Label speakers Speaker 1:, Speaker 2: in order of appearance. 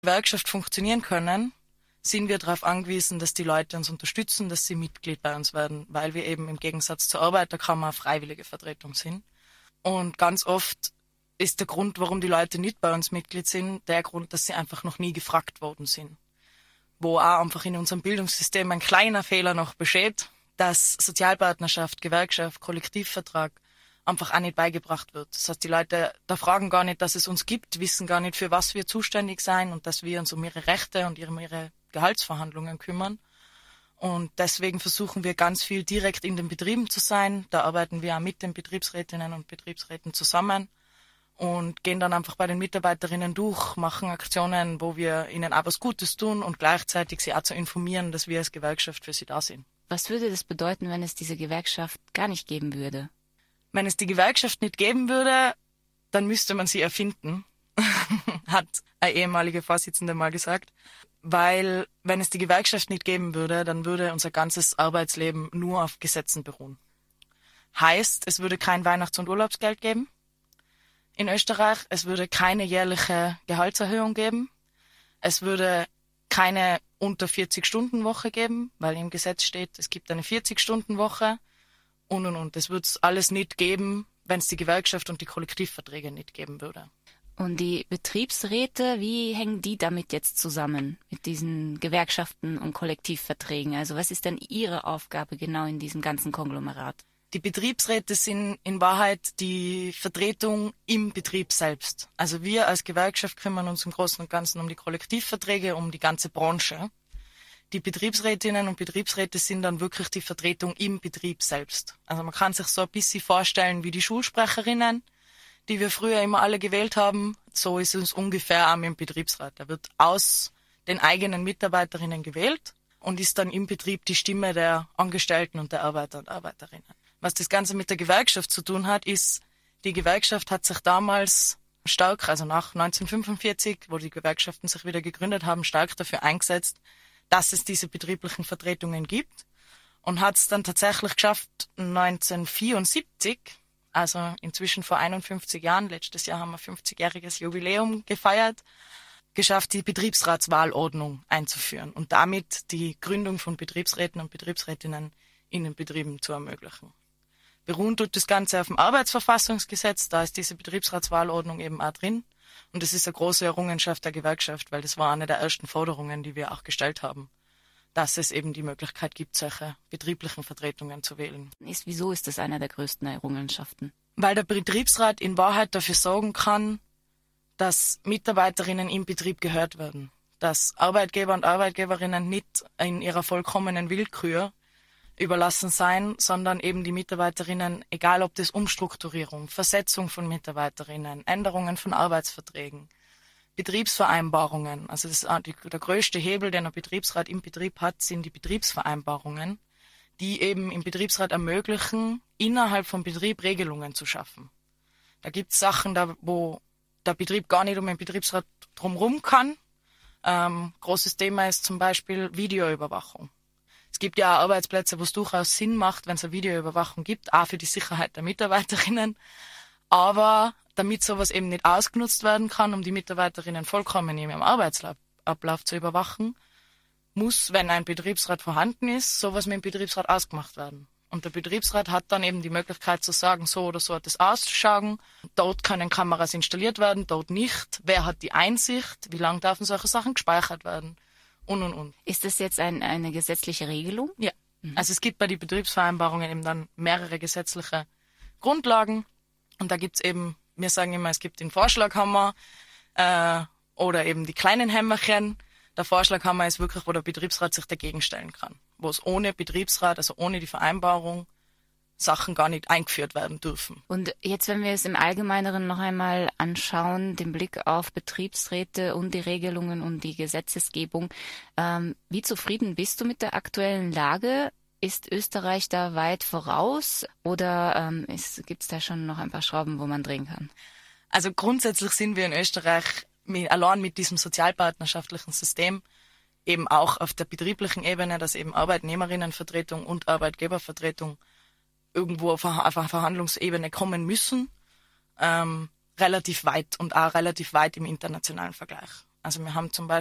Speaker 1: Gewerkschaft funktionieren können, sind wir darauf angewiesen, dass die Leute uns unterstützen, dass sie Mitglied bei uns werden, weil wir eben im Gegensatz zur Arbeiterkammer eine freiwillige Vertretung sind. Und ganz oft ist der Grund, warum die Leute nicht bei uns Mitglied sind, der Grund, dass sie einfach noch nie gefragt worden sind. Wo auch einfach in unserem Bildungssystem ein kleiner Fehler noch besteht, dass Sozialpartnerschaft, Gewerkschaft, Kollektivvertrag einfach auch nicht beigebracht wird. Das heißt, die Leute da fragen gar nicht, dass es uns gibt, wissen gar nicht, für was wir zuständig sein und dass wir uns um ihre Rechte und ihre Gehaltsverhandlungen kümmern. Und deswegen versuchen wir ganz viel direkt in den Betrieben zu sein. Da arbeiten wir auch mit den Betriebsrätinnen und Betriebsräten zusammen und gehen dann einfach bei den Mitarbeiterinnen durch, machen Aktionen, wo wir ihnen auch was Gutes tun und gleichzeitig sie auch zu informieren, dass wir als Gewerkschaft für sie da sind.
Speaker 2: Was würde das bedeuten, wenn es diese Gewerkschaft gar nicht geben würde?
Speaker 1: Wenn es die Gewerkschaft nicht geben würde, dann müsste man sie erfinden, hat eine ehemalige Vorsitzende mal gesagt. Weil wenn es die Gewerkschaft nicht geben würde, dann würde unser ganzes Arbeitsleben nur auf Gesetzen beruhen. Heißt, es würde kein Weihnachts- und Urlaubsgeld geben in Österreich, es würde keine jährliche Gehaltserhöhung geben, es würde keine unter 40-Stunden-Woche geben, weil im Gesetz steht, es gibt eine 40-Stunden-Woche und. Es würde es alles nicht geben, wenn es die Gewerkschaft und die Kollektivverträge nicht geben würde.
Speaker 2: Und die Betriebsräte, wie hängen die damit jetzt zusammen, mit diesen Gewerkschaften und Kollektivverträgen? Also was ist denn Ihre Aufgabe genau in diesem ganzen Konglomerat?
Speaker 1: Die Betriebsräte sind in Wahrheit die Vertretung im Betrieb selbst. Also wir als Gewerkschaft kümmern uns im Großen und Ganzen um die Kollektivverträge, um die ganze Branche. Die Betriebsrätinnen und Betriebsräte sind dann wirklich die Vertretung im Betrieb selbst. Also man kann sich so ein bisschen vorstellen wie die Schulsprecherinnen, die wir früher immer alle gewählt haben. So ist es ungefähr auch im Betriebsrat. Er wird aus den eigenen Mitarbeiterinnen gewählt und ist dann im Betrieb die Stimme der Angestellten und der Arbeiter und Arbeiterinnen. Was das Ganze mit der Gewerkschaft zu tun hat, ist, die Gewerkschaft hat sich damals stark, also nach 1945, wo die Gewerkschaften sich wieder gegründet haben, stark dafür eingesetzt, dass es diese betrieblichen Vertretungen gibt und hat es dann tatsächlich geschafft, 1974, also inzwischen vor 51 Jahren, letztes Jahr haben wir 50-jähriges Jubiläum gefeiert, geschafft, die Betriebsratswahlordnung einzuführen und damit die Gründung von Betriebsräten und Betriebsrätinnen in den Betrieben zu ermöglichen. Beruhen tut das Ganze auf dem Arbeitsverfassungsgesetz, da ist diese Betriebsratswahlordnung eben auch drin. Und das ist eine große Errungenschaft der Gewerkschaft, weil das war eine der ersten Forderungen, die wir auch gestellt haben, dass es eben die Möglichkeit gibt, solche betrieblichen Vertretungen zu wählen.
Speaker 2: Wieso ist das eine der größten Errungenschaften?
Speaker 1: Weil der Betriebsrat in Wahrheit dafür sorgen kann, dass Mitarbeiterinnen im Betrieb gehört werden, dass Arbeitgeber und Arbeitgeberinnen nicht in ihrer vollkommenen Willkür überlassen sein, sondern eben die Mitarbeiterinnen, egal ob das Umstrukturierung, Versetzung von Mitarbeiterinnen, Änderungen von Arbeitsverträgen, Betriebsvereinbarungen, also der größte Hebel, den ein Betriebsrat im Betrieb hat, sind die Betriebsvereinbarungen, die eben im Betriebsrat ermöglichen, innerhalb vom Betrieb Regelungen zu schaffen. Da gibt es Sachen, wo der Betrieb gar nicht um den Betriebsrat drumherum kann. Großes Thema ist zum Beispiel Videoüberwachung. Es gibt ja auch Arbeitsplätze, wo es durchaus Sinn macht, wenn es eine Videoüberwachung gibt, auch für die Sicherheit der Mitarbeiterinnen. Aber damit sowas eben nicht ausgenutzt werden kann, um die Mitarbeiterinnen vollkommen in ihrem Arbeitsablauf zu überwachen, muss, wenn ein Betriebsrat vorhanden ist, sowas mit dem Betriebsrat ausgemacht werden. Und der Betriebsrat hat dann eben die Möglichkeit zu sagen, so oder so hat es auszuschauen. Dort können Kameras installiert werden, dort nicht. Wer hat die Einsicht? Wie lange dürfen solche Sachen gespeichert werden? Und.
Speaker 2: Ist das jetzt eine gesetzliche Regelung?
Speaker 1: Ja, also es gibt bei den Betriebsvereinbarungen eben dann mehrere gesetzliche Grundlagen und da gibt's eben, wir sagen immer, es gibt den Vorschlaghammer oder eben die kleinen Hämmerchen. Der Vorschlaghammer ist wirklich, wo der Betriebsrat sich dagegen stellen kann, wo es ohne Betriebsrat, also ohne die Vereinbarung, Sachen gar nicht eingeführt werden dürfen.
Speaker 2: Und jetzt, wenn wir es im Allgemeineren noch einmal anschauen, den Blick auf Betriebsräte und die Regelungen und die Gesetzesgebung, wie zufrieden bist du mit der aktuellen Lage? Ist Österreich da weit voraus oder gibt es da schon noch ein paar Schrauben, wo man drehen kann?
Speaker 1: Also grundsätzlich sind wir in Österreich allein mit diesem sozialpartnerschaftlichen System eben auch auf der betrieblichen Ebene, dass eben Arbeitnehmerinnenvertretung und Arbeitgebervertretung irgendwo auf eine Verhandlungsebene kommen müssen, relativ weit und auch relativ weit im internationalen Vergleich. Also wir haben zum